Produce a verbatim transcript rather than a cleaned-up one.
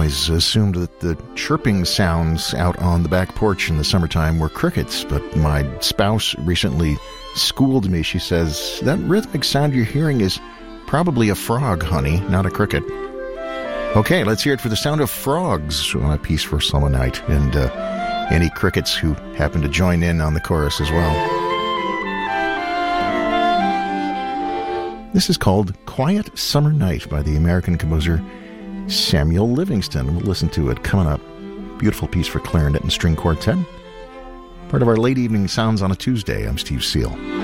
always assumed that the chirping sounds out on the back porch in the summertime were crickets, but my spouse recently schooled me. She says, that rhythmic sound you're hearing is probably a frog, honey, not a cricket. Okay, let's hear it for the sound of frogs on a piece for summer night, and uh, any crickets who happen to join in on the chorus as well. This is called Quiet Summer Night by the American composer Samuel Livingston. We'll listen to it coming up. Beautiful piece for clarinet and string quartet. Part of our late evening sounds on a Tuesday. I'm Steve Seal.